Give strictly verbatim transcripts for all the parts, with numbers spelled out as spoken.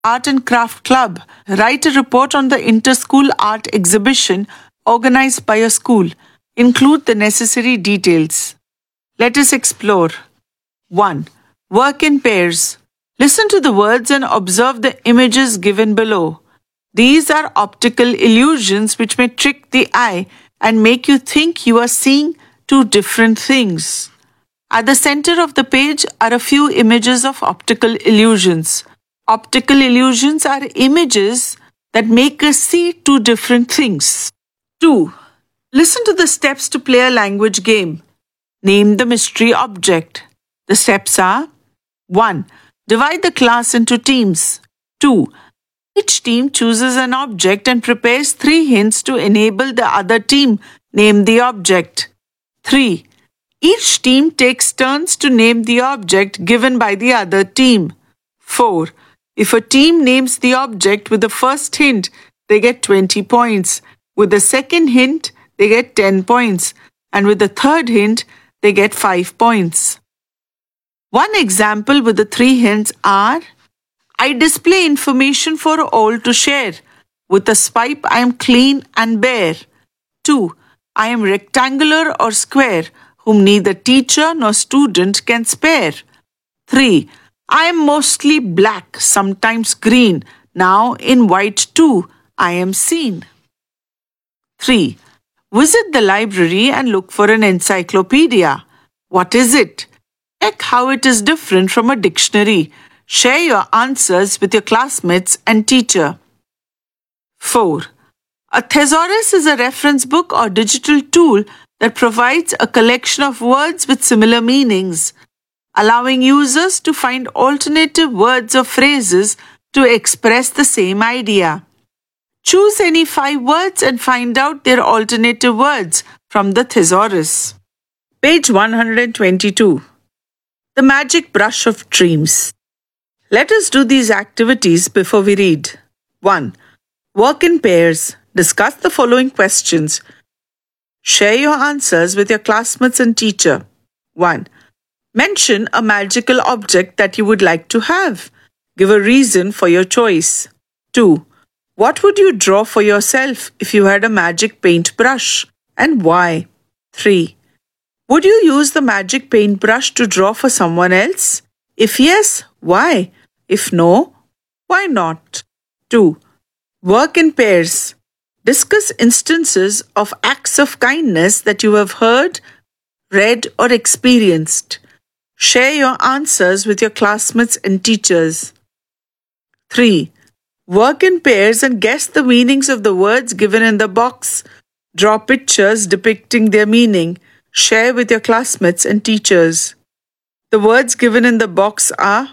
Art and Craft Club. Write a report on the inter-school art exhibition organized by a school. Include the necessary details. Let us explore. one. Work in pairs. Listen to the words and observe the images given below. These are optical illusions which may trick the eye and make you think you are seeing two different things. At the center of the page are a few images of optical illusions. Optical illusions are images that make us see two different things. two. Listen to the steps to play a language game. Name the mystery object. The steps are: one. Divide the class into teams. two. Each team chooses an object and prepares three hints to enable the other team name the object. three. Each team takes turns to name the object given by the other team. four. If a team names the object with the first hint, they get twenty points. With the second hint, they get ten points. And with the third hint, they get five points. One example with the three hints are: I display information for all to share. With a swipe, I am clean and bare. two. I am rectangular or square, whom neither teacher nor student can spare. three. I am mostly black, sometimes green. Now in white too, I am seen. three. Visit the library and look for an encyclopedia. What is it? Check how it is different from a dictionary. Share your answers with your classmates and teacher. four. A thesaurus is a reference book or digital tool that provides a collection of words with similar meanings, allowing users to find alternative words or phrases to express the same idea. Choose any five words and find out their alternative words from the thesaurus. Page one hundred twenty-two. The Magic Brush of Dreams. Let us do these activities before we read. one. Work in pairs. Discuss the following questions. Share your answers with your classmates and teacher. one. Mention a magical object that you would like to have. Give a reason for your choice. two. What would you draw for yourself if you had a magic paintbrush, and why? three. Would you use the magic paintbrush to draw for someone else? If yes, why? If no, why not? two. Work in pairs. Discuss instances of acts of kindness that you have heard, read, or experienced. Share your answers with your classmates and teachers. three. Work in pairs and guess the meanings of the words given in the box. Draw pictures depicting their meaning. Share with your classmates and teachers. The words given in the box are: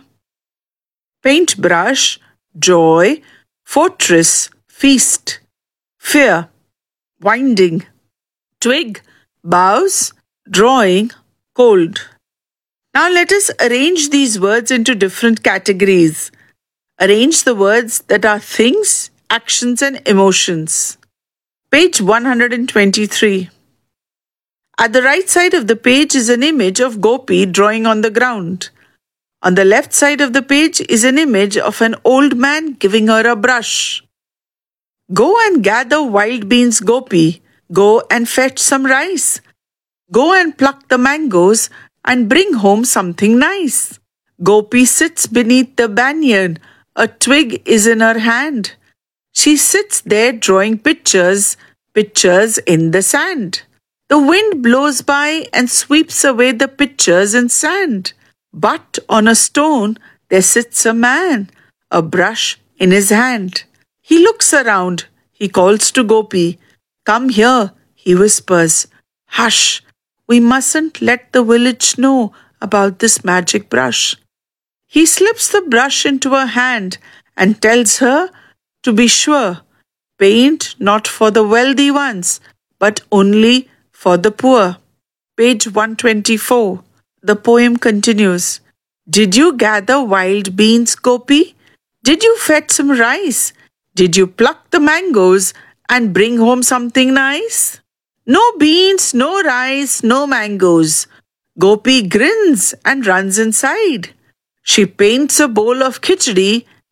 paintbrush, joy, fortress, feast, fear, winding, twig, boughs, drawing, cold. Now let us arrange these words into different categories. Arrange the words that are things, actions, and emotions. Page one hundred twenty-three. At the right side of the page is an image of Gopi drawing on the ground. On the left side of the page is an image of an old man giving her a brush. Go and gather wild beans, Gopi. Go and fetch some rice. Go and pluck the mangoes and bring home something nice. Gopi sits beneath the banyan. A twig is in her hand. She sits there drawing pictures, pictures in the sand. The wind blows by and sweeps away the pictures in sand. But on a stone there sits a man, a brush in his hand. He looks around. He calls to Gopi. Come here, he whispers. Hush, we mustn't let the village know about this magic brush. He slips the brush into her hand and tells her to be sure, paint not for the wealthy ones, but only for the poor. Page one hundred twenty-four. The poem continues. Did you gather wild beans, Gopi? Did you fetch some rice? Did you pluck the mangoes and bring home something nice? No beans, no rice, no mangoes. Gopi grins and runs inside. She paints a bowl of khichdi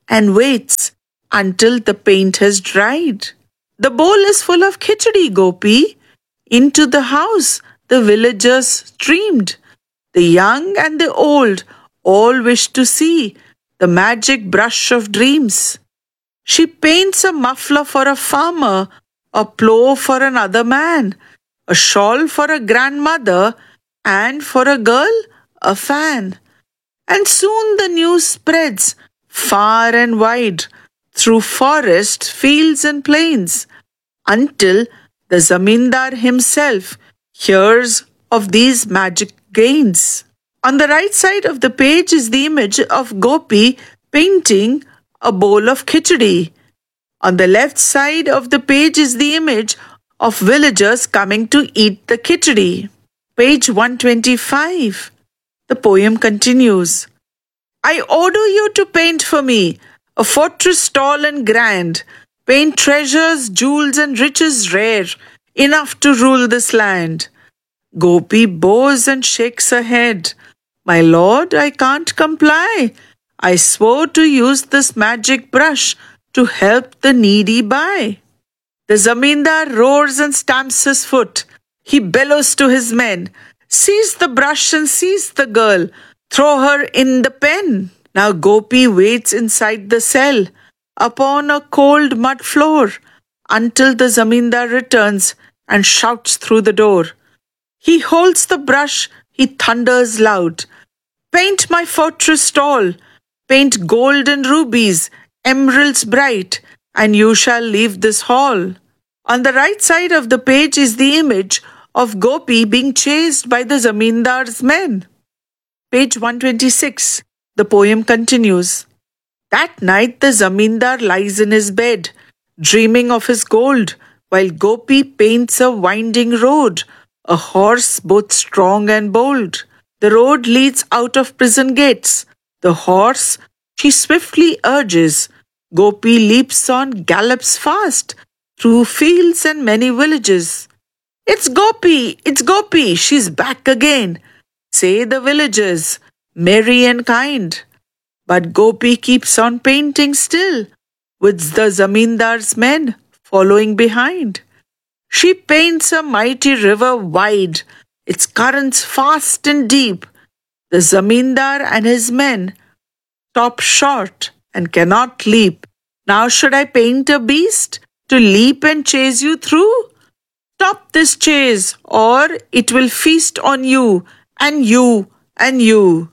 and waits until the paint has dried. The bowl is full of khichdi, Gopi. Into the house the villagers streamed. The young and the old all wish to see the magic brush of dreams. She paints a muffler for a farmer, a plough for another man, a shawl for a grandmother, and for a girl, a fan. And soon the news spreads far and wide through forests, fields, and plains, until the zamindar himself hears of these magic gains. On the right side of the page is the image of Gopi painting a bowl of khichdi. On the left side of the page is the image of villagers coming to eat the khichdi. Page one twenty-five. The poem continues. I order you to paint for me a fortress tall and grand. Paint treasures, jewels and riches rare, enough to rule this land. Gopi bows and shakes her head. My lord, I can't comply. I swore to use this magic brush to help the needy by. The zamindar roars and stamps his foot. He bellows to his men. Seize the brush and seize the girl. Throw her in the pen. Now Gopi waits inside the cell, upon a cold mud floor, until the zamindar returns and shouts through the door. He holds the brush, he thunders loud. Paint my fortress tall, paint gold and rubies, emeralds bright, and you shall leave this hall. On the right side of the page is the image of Gopi being chased by the zamindar's men. Page one twenty-six. The poem continues. That night the zamindar lies in his bed, dreaming of his gold, while Gopi paints a winding road, a horse both strong and bold. The road leads out of prison gates. The horse she swiftly urges. Gopi leaps on, gallops fast, through fields and many villages. It's Gopi! It's Gopi! She's back again, say the villagers, merry and kind. But Gopi keeps on painting still, with the zamindar's men following behind. She paints a mighty river wide, its currents fast and deep. The zamindar and his men stop short and cannot leap. Now should I paint a beast to leap and chase you through? Stop this chase, or it will feast on you, and you, and you.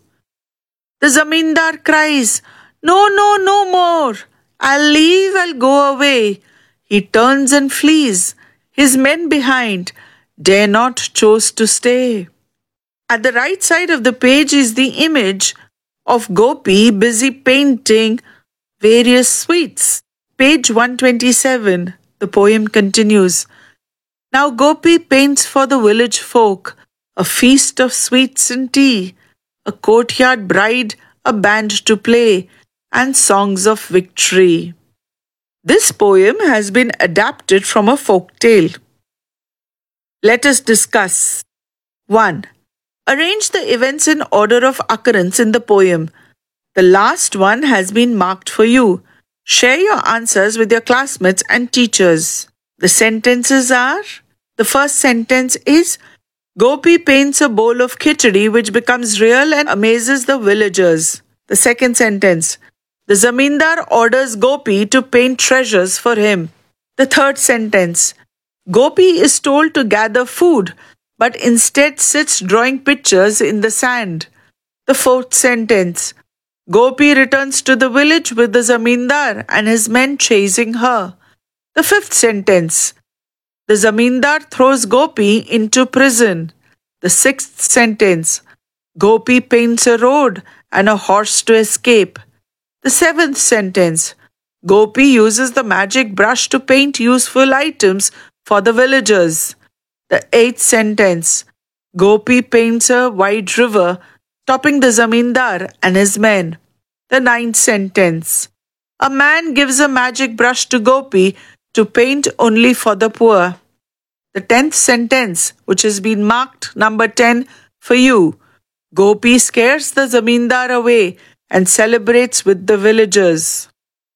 The zamindar cries, No, no, no more. I'll leave, I'll go away. He turns and flees. His men behind dare not choose to stay. At the right side of the page is the image of Gopi busy painting various sweets. Page one twenty-seven. The poem continues. Now Gopi paints for the village folk a feast of sweets and tea, a courtyard bride, a band to play, and songs of victory. This poem has been adapted from a folk tale. Let us discuss. one. Arrange the events in order of occurrence in the poem. The last one has been marked for you. Share your answers with your classmates and teachers. The sentences are, the first sentence is, Gopi paints a bowl of khichdi which becomes real and amazes the villagers. The second sentence, the zamindar orders Gopi to paint treasures for him. The third sentence, Gopi is told to gather food, but instead sits drawing pictures in the sand. The fourth sentence, Gopi returns to the village with the zamindar and his men chasing her. The fifth sentence, the zamindar throws Gopi into prison. The sixth sentence, Gopi paints a road and a horse to escape. The seventh sentence, Gopi uses the magic brush to paint useful items for the villagers. The eighth sentence, Gopi paints a wide river, stopping the zamindar and his men. The ninth sentence, a man gives a magic brush to Gopi to paint only for the poor. The tenth sentence, which has been marked number ten for you, Gopi scares the zamindar away and celebrates with the villagers.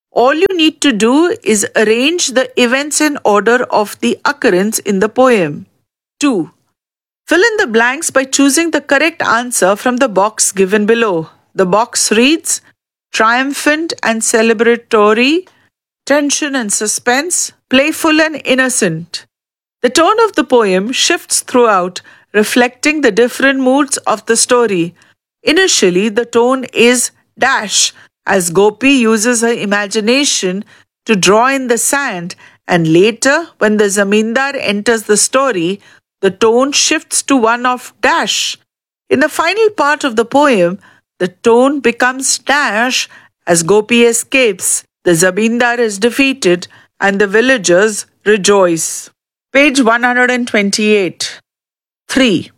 All you need to do is arrange the events in order of the occurrence in the poem. two. Fill in the blanks by choosing the correct answer from the box given below. The box reads, triumphant and celebratory, tension and suspense, playful and innocent. The tone of the poem shifts throughout, reflecting the different moods of the story. Initially, the tone is dash, as Gopi uses her imagination to draw in the sand, and later, when the Zamindar enters the story, the tone shifts to one of dash. In the final part of the poem, the tone becomes dash as Gopi escapes, the Zamindar is defeated, and the villagers rejoice. Page one hundred twenty-eight. three.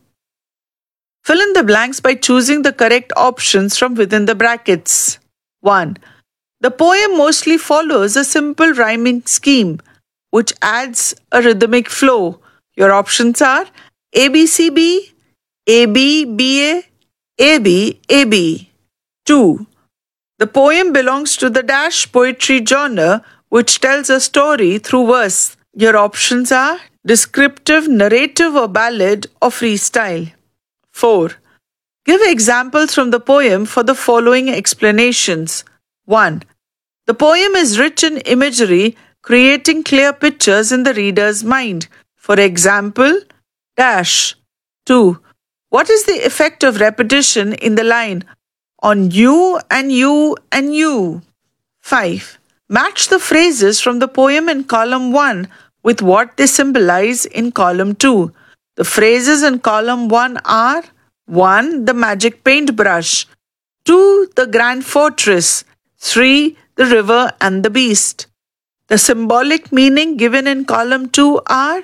Fill in the blanks by choosing the correct options from within the brackets. one. The poem mostly follows a simple rhyming scheme, which adds a rhythmic flow. Your options are A B C B, A B B A, A B A B. two. The poem belongs to the dash poetry genre, which tells a story through verse. Your options are descriptive, narrative or ballad or freestyle. four. Give examples from the poem for the following explanations. one. The poem is rich in imagery, creating clear pictures in the reader's mind. For example, dash. two. What is the effect of repetition in the line on you and you and you? five. Match the phrases from the poem in column one with what they symbolize in column two. The phrases in column one are one. The magic paintbrush, two. The grand fortress, three. The river and the beast. The symbolic meaning given in column two are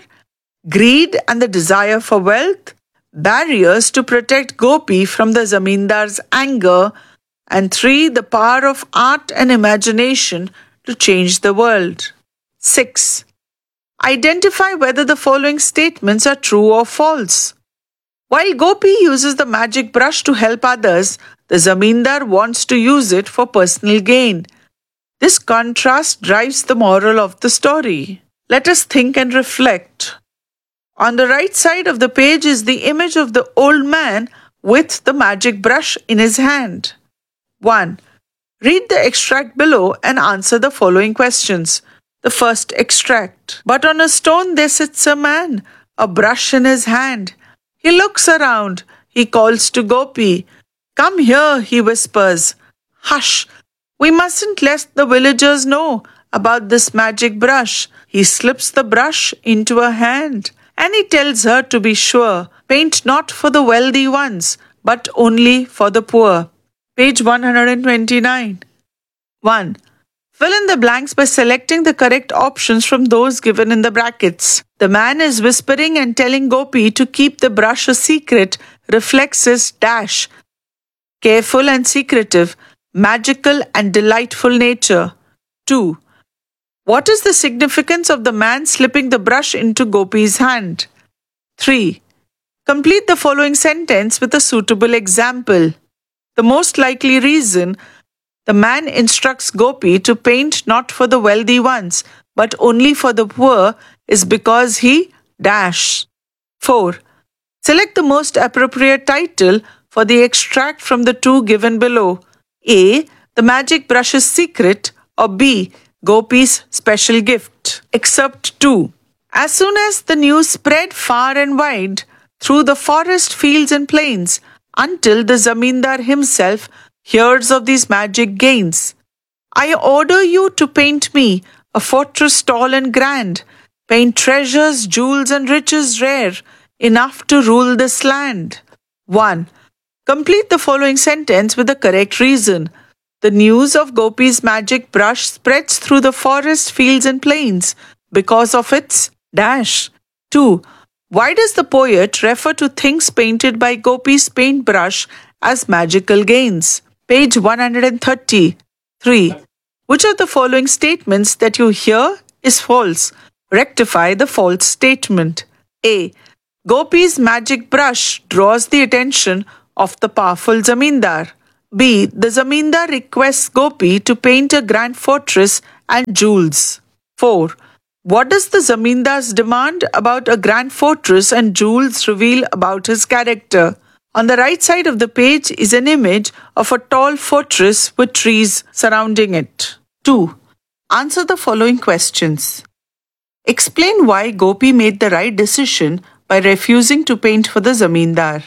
greed and the desire for wealth, barriers to protect Gopi from the Zamindar's anger, and three. The power of art and imagination to change the world. six. Identify whether the following statements are true or false. While Gopi uses the magic brush to help others, the Zamindar wants to use it for personal gain. This contrast drives the moral of the story. Let us think and reflect. On the right side of the page is the image of the old man with the magic brush in his hand. one. Read the extract below and answer the following questions. The first extract. But on a stone there sits a man, a brush in his hand. He looks around. He calls to Gopi. Come here, he whispers. Hush! We mustn't let the villagers know about this magic brush. He slips the brush into her hand, and he tells her to be sure, paint not for the wealthy ones, but only for the poor. Page one hundred twenty-nine. one. Fill in the blanks by selecting the correct options from those given in the brackets. The man is whispering and telling Gopi to keep the brush a secret reflects his dash, careful and secretive, magical and delightful nature. two. What is the significance of the man slipping the brush into Gopi's hand? three. Complete the following sentence with a suitable example. The most likely reason the man instructs Gopi to paint not for the wealthy ones, but only for the poor is because he dash. four. Select the most appropriate title for the extract from the two given below. A. The magic brush's secret, or B. Gopi's special gift. Excerpt two. As soon as the news spread far and wide through the forest, fields and plains, until the Zamindar himself hears of these magic gains, I order you to paint me a fortress tall and grand, paint treasures, jewels and riches rare, enough to rule this land. one. Complete the following sentence with the correct reason. The news of Gopi's magic brush spreads through the forest, fields and plains because of its dash. two. Why does the poet refer to things painted by Gopi's paintbrush as magical gains? Page one hundred thirty. three. Which of the following statements that you hear is false? Rectify the false statement. A. Gopi's magic brush draws the attention of the powerful Zamindar. B. The Zamindar requests Gopi to paint a grand fortress and jewels. four. What does the Zamindar's demand about a grand fortress and jewels reveal about his character? On the right side of the page is an image of a tall fortress with trees surrounding it. two. Answer the following questions. Explain why Gopi made the right decision by refusing to paint for the Zamindar.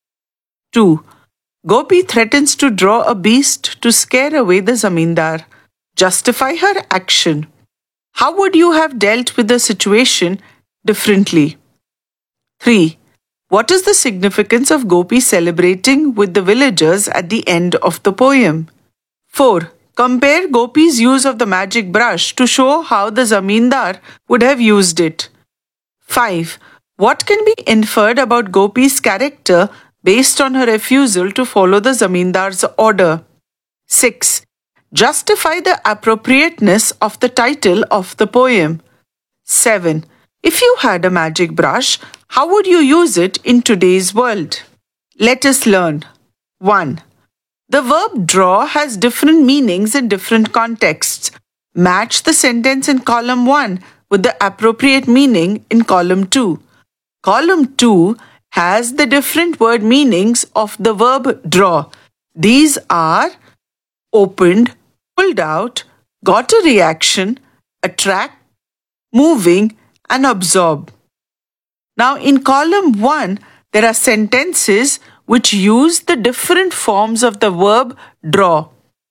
two. Gopi threatens to draw a beast to scare away the Zamindar. Justify her action. How would you have dealt with the situation differently? three. What is the significance of Gopi celebrating with the villagers at the end of the poem? four. Compare Gopi's use of the magic brush to show how the Zamindar would have used it. five. What can be inferred about Gopi's character based on her refusal to follow the Zamindar's order? six. Justify the appropriateness of the title of the poem. seven. If you had a magic brush, how would you use it in today's world? Let us learn. one. The verb draw has different meanings in different contexts. Match the sentence in column one with the appropriate meaning in column two. Column two has the different word meanings of the verb draw. These are opened, pulled out, got a reaction, attract, moving, and absorb. Now in column one, there are sentences which use the different forms of the verb draw.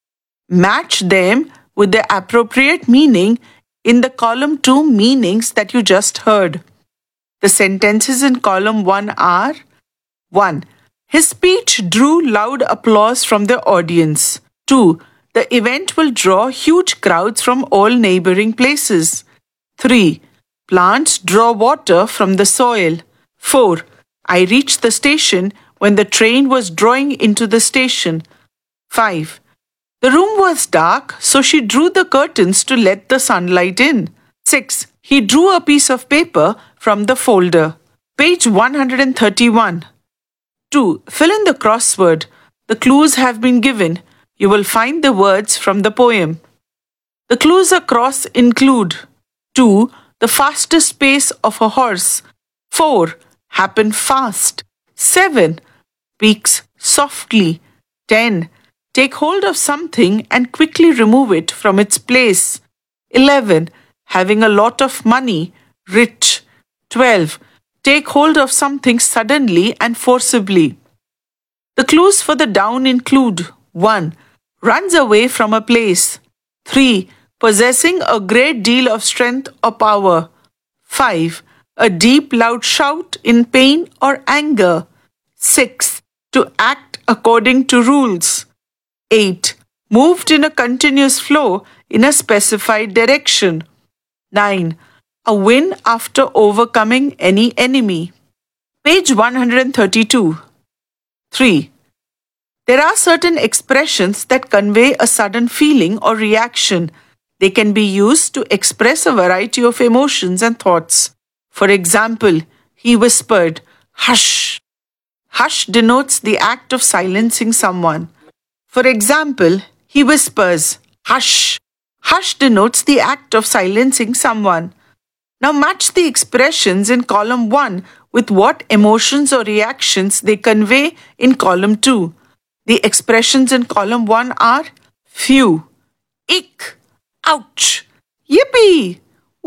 Match them with the appropriate meaning in the column two meanings that you just heard. The sentences in column one are: one. His speech drew loud applause from the audience. two. The event will draw huge crowds from all neighboring places. three. Plants draw water from the soil. four. I reached the station when the train was drawing into the station. five. The room was dark, so she drew the curtains to let the sunlight in. six. He drew a piece of paper from the folder. Page one hundred thirty-one. two. Fill in the crossword. The clues have been given. You will find the words from the poem. The clues across include: two. The fastest pace of a horse. four. Happen fast. seven. Speaks softly. ten. Take hold of something and quickly remove it from its place. eleven. Having a lot of money. Rich. twelve. Take hold of something suddenly and forcibly. The clues for the down include: one. Runs away from a place. three. Possessing a great deal of strength or power. five. A deep loud shout in pain or anger. six. To act according to rules. eight. Moved in a continuous flow in a specified direction. nine. A win after overcoming any enemy. Page one hundred thirty-two. three. There are certain expressions that convey a sudden feeling or reaction. They can be used to express a variety of emotions and thoughts. For example, he whispered, "Hush." Hush denotes the act of silencing someone. For example, he whispers, "Hush." Hush denotes the act of silencing someone. Now match the expressions in column one with what emotions or reactions they convey in column two. The expressions in column one are: phew, ick, ouch, yippee,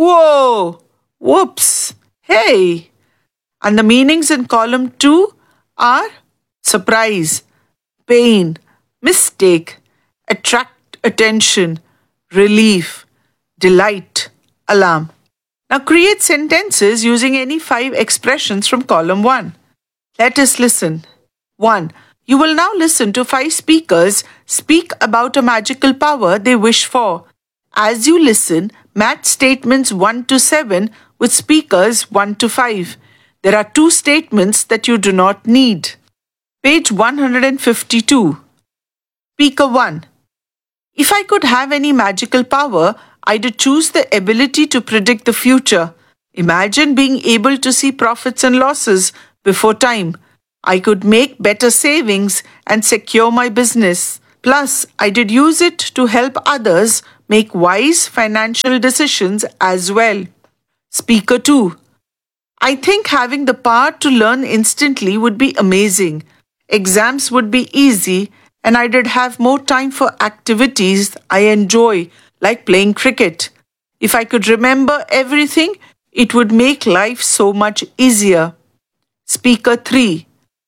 whoa, whoops, hey. And the meanings in column two are: surprise, pain, mistake, attract attention, relief, delight, alarm. Now create sentences using any five expressions from column one. Let us listen. one. You will now listen to five speakers speak about a magical power they wish for. As you listen, match statements one to seven with speakers one to five. There are two statements that you do not need. Page one hundred fifty-two. Speaker one. If I could have any magical power, I'd choose the ability to predict the future. Imagine being able to see profits and losses before time. I could make better savings and secure my business. Plus, I did use it to help others make wise financial decisions as well. Speaker two. I think having the power to learn instantly would be amazing. Exams would be easy, and I did have more time for activities I enjoy, like playing cricket. If I could remember everything, it would make life so much easier. Speaker three.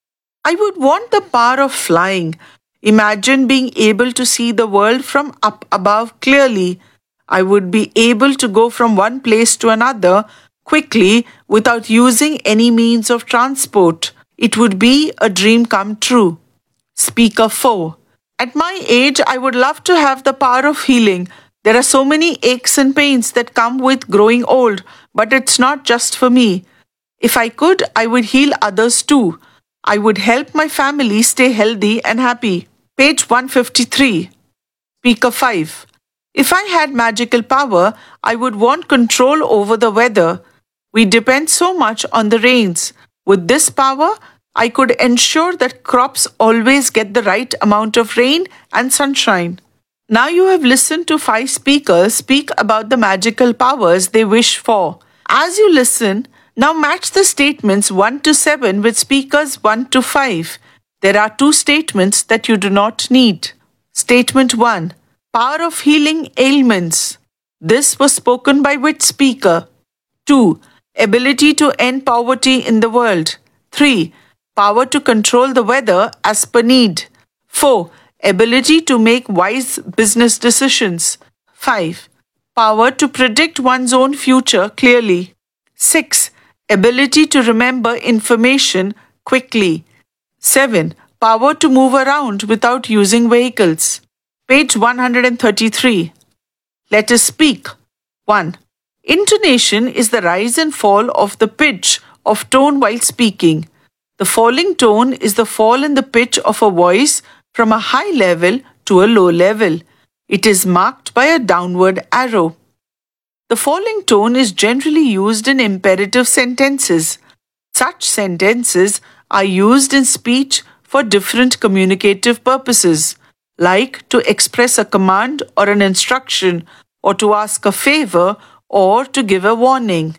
I would want the power of flying. Imagine being able to see the world from up above clearly. I would be able to go from one place to another quickly without using any means of transport. It would be a dream come true. Speaker four. At my age, I would love to have the power of healing. There are so many aches and pains that come with growing old, but it's not just for me. If I could, I would heal others too. I would help my family stay healthy and happy. Page one fifty-three. Speaker five. If I had magical power, I would want control over the weather. We depend so much on the rains. With this power, I could ensure that crops always get the right amount of rain and sunshine. Now you have listened to five speakers speak about the magical powers they wish for. As you listen, now match the statements one to seven with speakers one to five. There are two statements that you do not need. Statement one. Power of healing ailments. This was spoken by which speaker? two. Ability to end poverty in the world. three. Power to control the weather as per need. four. Ability to make wise business decisions. five. Power to predict one's own future clearly. six. Ability to remember information quickly. seven. Power to move around without using vehicles. Page one thirty-three. Let us speak. one. Intonation is the rise and fall of the pitch of tone while speaking. The falling tone is the fall in the pitch of a voice from a high level to a low level. It is marked by a downward arrow. The falling tone is generally used in imperative sentences. Such sentences are used in speech for different communicative purposes, like to express a command or an instruction, or to ask a favor, or to give a warning.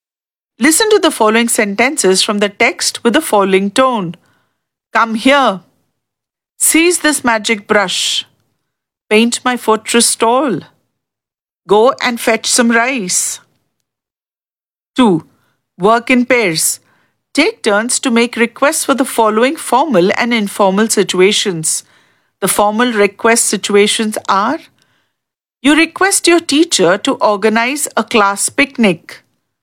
Listen to the following sentences from the text with the following tone. Come here. Seize this magic brush. Paint my fortress tall. Go and fetch some rice. two. Work in pairs. Take turns to make requests for the following formal and informal situations. The formal request situations are: you request your teacher to organize a class picnic.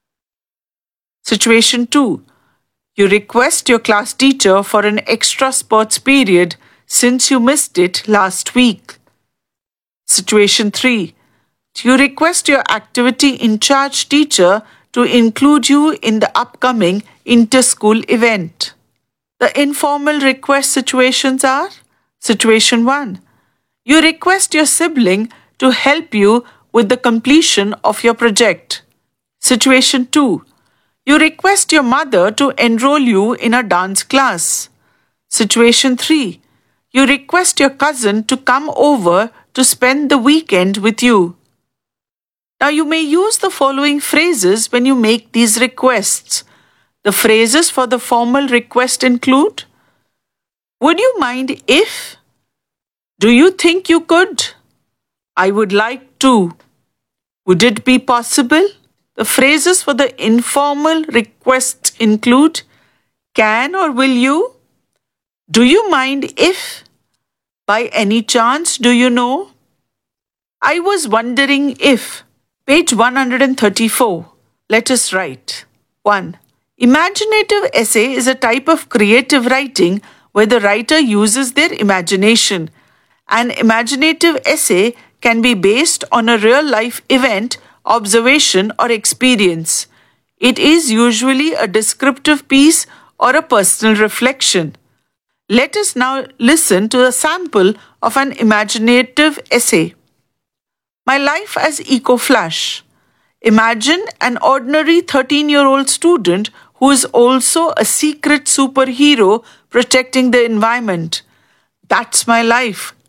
Situation two. You request your class teacher for an extra sports period since you missed it last week. Situation three. You request your activity in charge teacher to include you in the upcoming inter-school event. The informal request situations are: Situation one. You request your sibling to help you with the completion of your project. Situation two. You request your mother to enroll you in a dance class. Situation three. You request your cousin to come over to spend the weekend with you. Now you may use the following phrases when you make these requests. The phrases for the formal request include: would you mind if? Do you think you could? I would like to. Would it be possible? The phrases for the informal requests include: can or will you? Do you mind if? By any chance, do you know? I was wondering if. Page one thirty-four. Let us write. one. Imaginative essay is a type of creative writing where the writer uses their imagination. An imaginative essay can be based on a real-life event, observation, or experience. It is usually a descriptive piece or a personal reflection. Let us now listen to a sample of an imaginative essay. My life as EcoFlash. Imagine an ordinary thirteen-year-old student who is also a secret superhero protecting the environment. That's my life.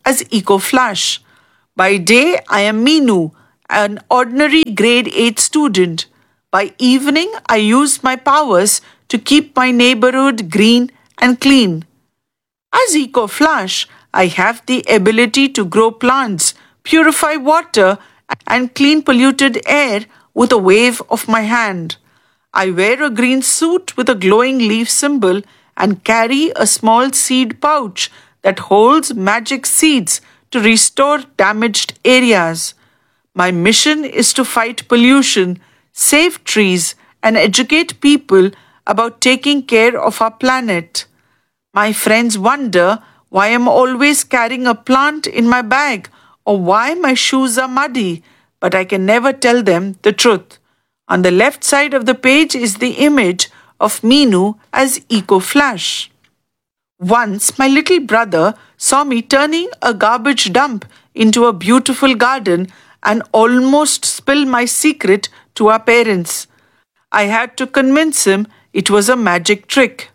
as Eco Flash. By day, I am Meenu, an ordinary grade eight student. By evening, I use my powers to keep my neighborhood green and clean. As Eco Flash, I have the ability to grow plants, purify water, and clean polluted air with a wave of my hand. I wear a green suit with a glowing leaf symbol and carry a small seed pouch that holds magic seeds to restore damaged areas. My mission is to fight pollution, save trees, and educate people about taking care of our planet. My friends wonder why I'm always carrying a plant in my bag or why my shoes are muddy, but I can never tell them the truth. On the left side of the page is the image of Meenu as Eco Flash. Once my little brother saw me turning a garbage dump into a beautiful garden and almost spilled my secret to our parents. I had to convince him it was a magic trick.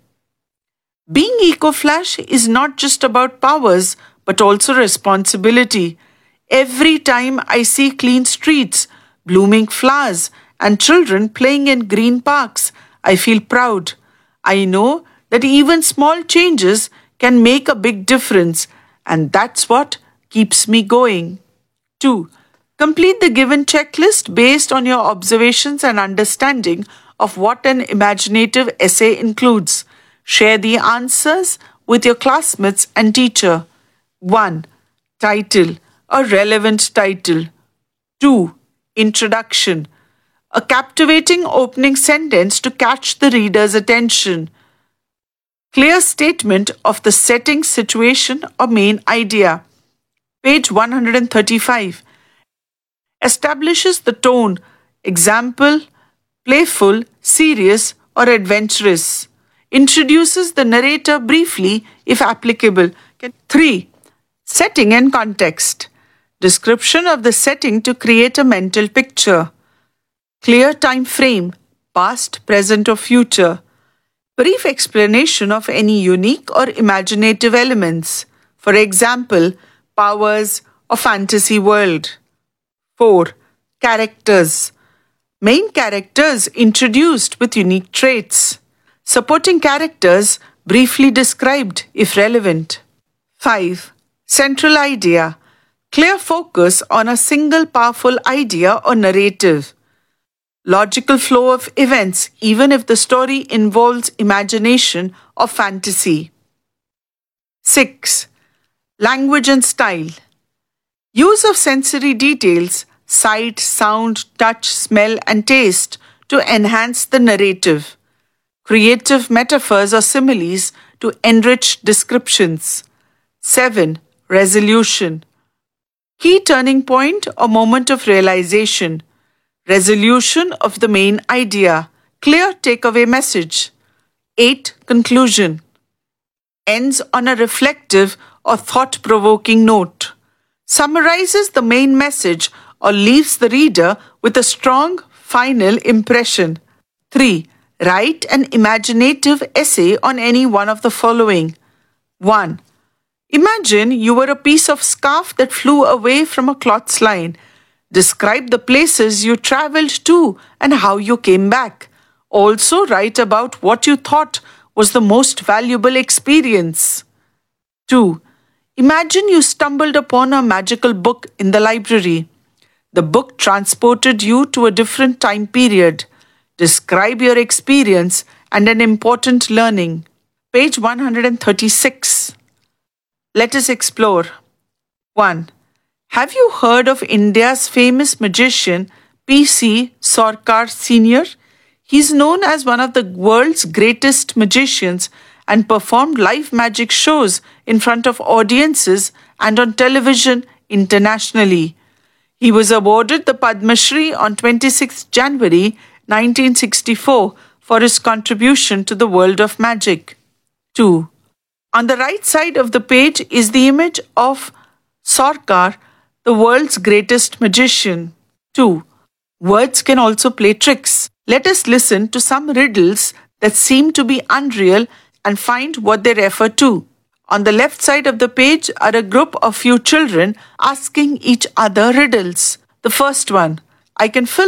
Being Eco Flash is not just about powers but also responsibility. Every time I see clean streets, blooming flowers, and children playing in green parks, I feel proud. I know that even small changes can make a big difference, and that's what keeps me going. two. Complete the given checklist based on your observations and understanding of what an imaginative essay includes. Share the answers with your classmates and teacher. one. Title, a relevant title. two. Introduction, a captivating opening sentence to catch the reader's attention. Clear statement of the setting, situation, or main idea. Page one hundred thirty-five. Establishes the tone, example, playful, serious, or adventurous. Introduces the narrator briefly if applicable. three. Setting and context. Description of the setting to create a mental picture. Clear time frame, past, present, or future. Brief explanation of any unique or imaginative elements. For example, powers or fantasy world. four. Characters. Main characters introduced with unique traits. Supporting characters briefly described if relevant. five. Central idea. Clear focus on a single powerful idea or narrative. Logical flow of events even if the story involves imagination or fantasy. six. Language and style. Use of sensory details, sight, sound, touch, smell, and taste to enhance the narrative. Creative metaphors or similes to enrich descriptions. seven. Resolution. Key turning point or moment of realization. Resolution of the main idea. Clear takeaway message. eight. Conclusion. Ends on a reflective or thought-provoking note. Summarizes the main message or leaves the reader with a strong final impression. three. Write an imaginative essay on any one of the following. one. Imagine you were a piece of scarf that flew away from a clothesline. Describe the places you traveled to and how you came back. Also write about what you thought was the most valuable experience. two. Imagine you stumbled upon a magical book in the library. The book transported you to a different time period. Describe your experience and an important learning. Page one hundred thirty-six. Let us explore. one. Have you heard of India's famous magician P C Sarkar Senior? He's known as one of the world's greatest magicians and performed live magic shows in front of audiences and on television internationally. He was awarded the Padma Shri on twenty-sixth January nineteen sixty-four for his contribution to the world of magic. two. On the right side of the page is the image of Sarkar, the world's greatest magician. two. Words can also play tricks. Let us listen to some riddles that seem to be unreal and find what they refer to. On the left side of the page are a group of few children asking each other riddles. The first one, I can fill